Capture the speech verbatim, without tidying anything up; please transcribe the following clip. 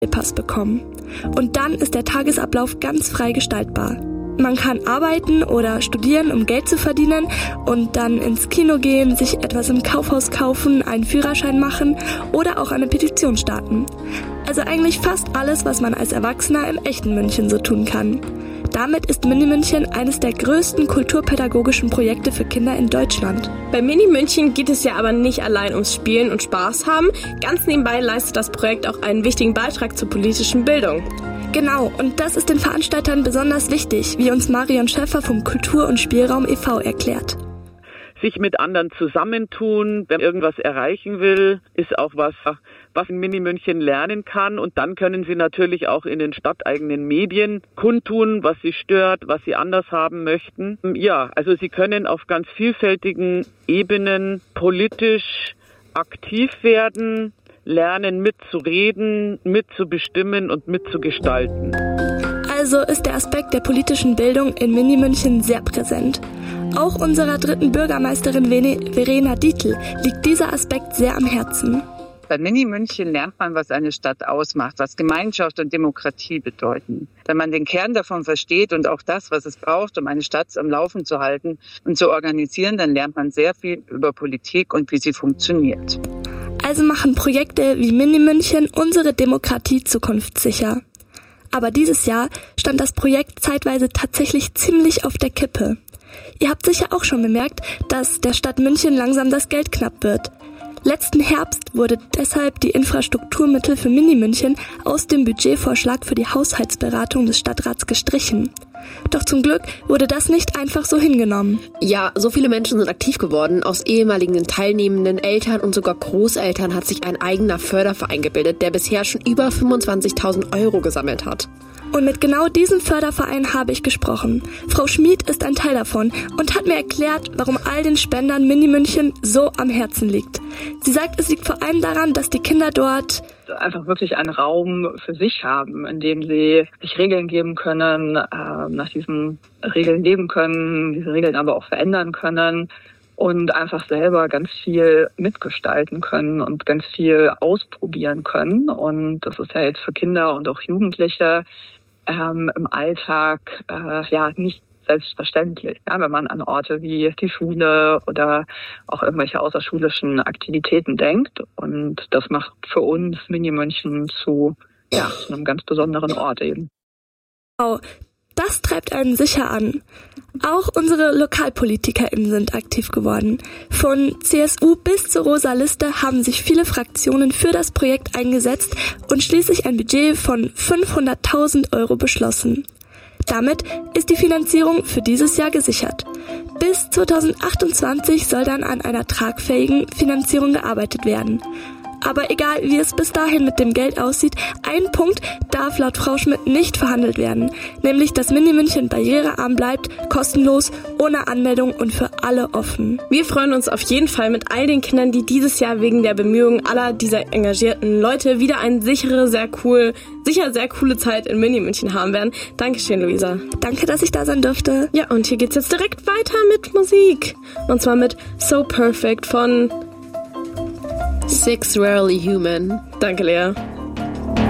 Pass bekommen. Und dann ist der Tagesablauf ganz frei gestaltbar. Man kann arbeiten oder studieren, um Geld zu verdienen und dann ins Kino gehen, sich etwas im Kaufhaus kaufen, einen Führerschein machen oder auch eine Petition starten. Also eigentlich fast alles, was man als Erwachsener im echten München so tun kann. Damit ist Mini-München eines der größten kulturpädagogischen Projekte für Kinder in Deutschland. Bei Mini-München geht es ja aber nicht allein ums Spielen und Spaß haben. Ganz nebenbei leistet das Projekt auch einen wichtigen Beitrag zur politischen Bildung. Genau, und das ist den Veranstaltern besonders wichtig, wie uns Marion Schäffer vom Kultur- und Spielraum e V erklärt. Sich mit anderen zusammentun, wenn man irgendwas erreichen will, ist auch was, was in Mini-München lernen kann. Und dann können sie natürlich auch in den stadteigenen Medien kundtun, was sie stört, was sie anders haben möchten. Ja, also sie können auf ganz vielfältigen Ebenen politisch aktiv werden, lernen mitzureden, mitzubestimmen und mitzugestalten. Also ist der Aspekt der politischen Bildung in Mini-München sehr präsent. Auch unserer dritten Bürgermeisterin Verena Dietl liegt dieser Aspekt sehr am Herzen. Bei Mini-München lernt man, was eine Stadt ausmacht, was Gemeinschaft und Demokratie bedeuten. Wenn man den Kern davon versteht und auch das, was es braucht, um eine Stadt am Laufen zu halten und zu organisieren, dann lernt man sehr viel über Politik und wie sie funktioniert. Also machen Projekte wie Mini-München unsere Demokratie zukunftssicher. Aber dieses Jahr stand das Projekt zeitweise tatsächlich ziemlich auf der Kippe. Ihr habt sicher auch schon bemerkt, dass der Stadt München langsam das Geld knapp wird. Letzten Herbst wurde deshalb die Infrastrukturmittel für Mini-München aus dem Budgetvorschlag für die Haushaltsberatung des Stadtrats gestrichen. Doch zum Glück wurde das nicht einfach so hingenommen. Ja, so viele Menschen sind aktiv geworden. Aus ehemaligen teilnehmenden Eltern und sogar Großeltern hat sich ein eigener Förderverein gebildet, der bisher schon über fünfundzwanzigtausend Euro gesammelt hat. Und mit genau diesem Förderverein habe ich gesprochen. Frau Schmid ist ein Teil davon und hat mir erklärt, warum all den Spendern Mini-München so am Herzen liegt. Sie sagt, es liegt vor allem daran, dass die Kinder dort einfach wirklich einen Raum für sich haben, in dem sie sich Regeln geben können, äh, nach diesen Regeln leben können, diese Regeln aber auch verändern können und einfach selber ganz viel mitgestalten können und ganz viel ausprobieren können. Und das ist ja jetzt für Kinder und auch Jugendliche ähm, im Alltag äh, ja nicht selbstverständlich, ja, wenn man an Orte wie die Schule oder auch irgendwelche außerschulischen Aktivitäten denkt. Und das macht für uns Mini-München zu, ja, zu einem ganz besonderen Ort eben. Wow, das treibt einen sicher an. Auch unsere LokalpolitikerInnen sind aktiv geworden. Von C S U bis zur Rosa Liste haben sich viele Fraktionen für das Projekt eingesetzt und schließlich ein Budget von fünfhunderttausend Euro beschlossen. Damit ist die Finanzierung für dieses Jahr gesichert. Bis zweitausendachtundzwanzig soll dann an einer tragfähigen Finanzierung gearbeitet werden. Aber egal, wie es bis dahin mit dem Geld aussieht, ein Punkt darf laut Frau Schmidt nicht verhandelt werden. Nämlich, dass Mini-München barrierearm bleibt, kostenlos, ohne Anmeldung und für alle offen. Wir freuen uns auf jeden Fall mit all den Kindern, die dieses Jahr wegen der Bemühungen aller dieser engagierten Leute wieder eine sichere, sehr cool, sicher sehr coole Zeit in Mini-München haben werden. Dankeschön, Luisa. Danke, dass ich da sein durfte. Ja, und hier geht's jetzt direkt weiter mit Musik. Und zwar mit So Perfect von Six Rarely Human. Danke, Lea.